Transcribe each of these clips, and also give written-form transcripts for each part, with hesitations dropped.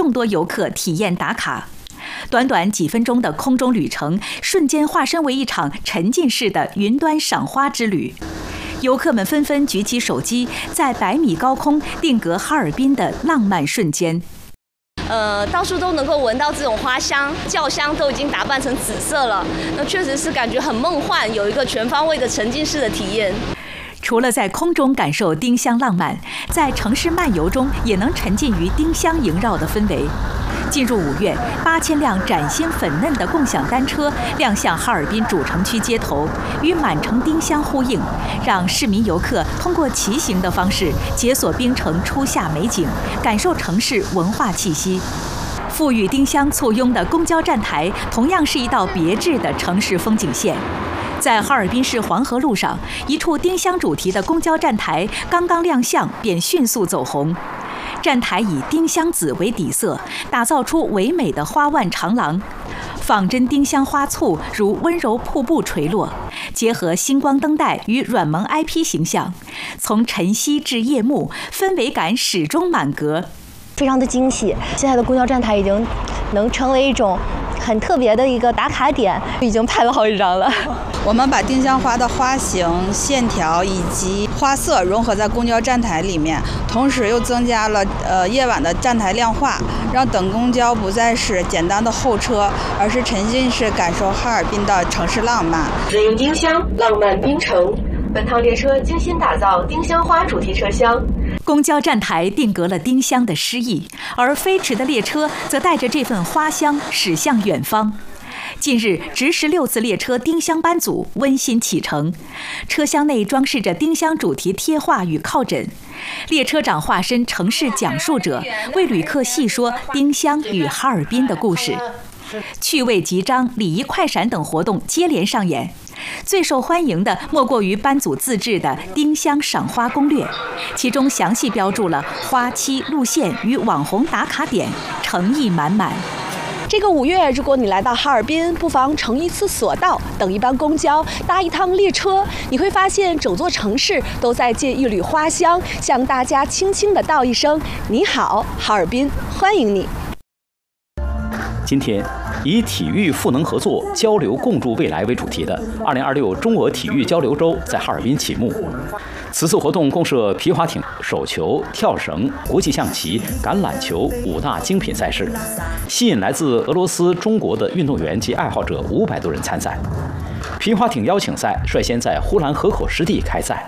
众多游客体验打卡。短短几分钟的空中旅程，瞬间化身为一场沉浸式的云端赏花之旅。游客们纷纷举起手机，在100米高空定格哈尔滨的浪漫瞬间。 到处都能够闻到这种花香，轿厢都已经打扮成紫色了，那确实是感觉很梦幻，有一个全方位的沉浸式的体验。 除了在空中感受丁香浪漫，在城市漫游中也能沉浸于丁香萦绕的氛围。进入5月，8000辆崭新粉嫩的共享单车亮相哈尔滨主城区街头，与满城丁香呼应，让市民游客通过骑行的方式解锁冰城初夏美景，感受城市文化气息。富裕丁香簇拥的公交站台，同样是一道别致的城市风景线。在哈尔滨市黄河路上，一处丁香主题的公交站台刚刚亮相，便迅速走红。站台以丁香紫为底色，打造出唯美的花蔓长廊。仿真丁香花簇如温柔瀑布垂落，结合星光灯带与软萌 IP 形象，从晨曦至夜幕，氛围感始终满格。 非常的惊喜，现在的公交站台已经能成为一种很特别的一个打卡点，已经拍了好几张了。 我们把丁香花的花型、线条以及花色融合在公交站台里面，同时又增加了夜晚的站台亮化，让等公交不再是简单的候车，而是沉浸式感受哈尔滨的城市浪漫。 紫云丁香，浪漫冰城。本趟列车精心打造丁香花主题车厢。 公交站台定格了丁香的诗意，而飞驰的列车则带着这份花香驶向远方。近日，直16次列车丁香班组温馨启程，车厢内装饰着丁香主题贴画与靠枕。列车长化身城市讲述者，为旅客细说丁香与哈尔滨的故事。趣味集章、礼仪快闪等活动接连上演。最受欢迎的莫过于班组自制的丁香赏花攻略，其中详细标注了花期、路线与网红打卡点，诚意满满。 这个5月，如果你来到哈尔滨，不妨乘一次索道，等一班公交，搭一趟列车，你会发现整座城市都在借一缕花香，向大家轻轻地道一声“你好，哈尔滨，欢迎你”。 今天，以体育赋能合作、交流共筑未来为主题的2026中俄体育交流周在哈尔滨启幕。此次活动共设皮划艇、手球、跳绳、国际象棋、橄榄球5大精品赛事，吸引来自俄罗斯、中国的运动员及爱好者500多人参赛。皮划艇邀请赛率先在呼兰河口湿地开赛。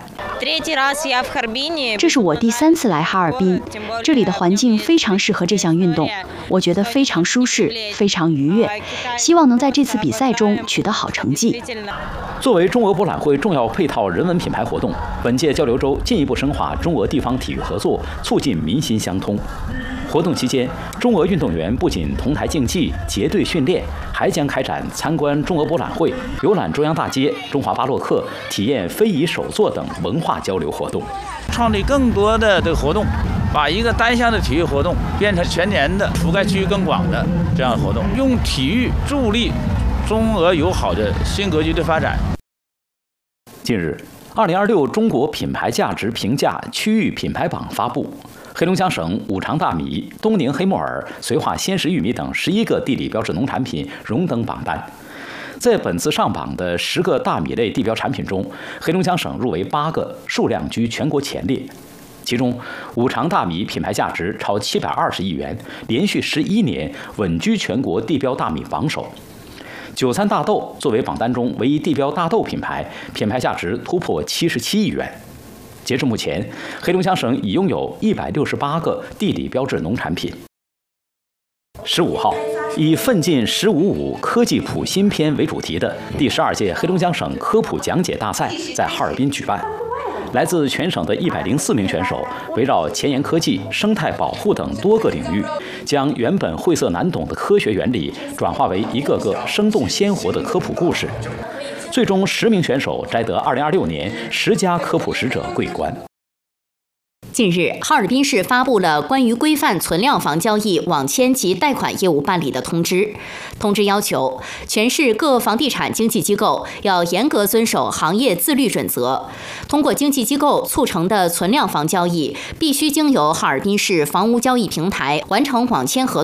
这是我第3次来哈尔滨，这里的环境非常适合这项运动，我觉得非常舒适，非常愉悦，希望能在这次比赛中取得好成绩。 作为中俄博览会重要配套人文品牌活动，本届交流周进一步深化中俄地方体育合作，促进民心相通。活动期间，中俄运动员不仅同台竞技、结队训练，还将开展参观中俄博览会、游览中央大街、中华巴洛克、体验非遗手作等文化交流活动， 创立更多的活动，把一个单项的体育活动变成全年的、覆盖区域更广的这样的活动，用体育助力中俄友好的新格局的发展。 近日，2026中国品牌价值评价区域品牌榜发布。黑龙江省五常大米、东宁黑木耳、绥化鲜食玉米等11个地理标志农产品荣登榜单。在本次上榜的10个大米类地标产品中，黑龙江省入围8个，数量居全国前列。其中，五常大米品牌价值超720亿元，连续11年稳居全国地标大米榜首。93大豆作为榜单中唯一地标大豆品牌，品牌价值突破77亿元。截至目前，黑龙江省已拥有168个地理标志农产品。15号，以奋进15.5科技普新篇为主题的第12届黑龙江省科普讲解大赛在哈尔滨举办。来自全省的104名选手，围绕前沿科技、生态保护等多个领域，将原本晦涩难懂的科学原理转化为一个个生动鲜活的科普故事。最终10名选手摘得2026年10佳科普使者桂冠。 近日，哈尔滨市发布了关于规范存量房交易、网签及贷款业务办理的通知。通知要求，全市各房地产经纪机构要严格遵守行业自律准则。通过经纪机构促成的存量房交易，必须经由哈尔滨市房屋交易平台完成网签合同。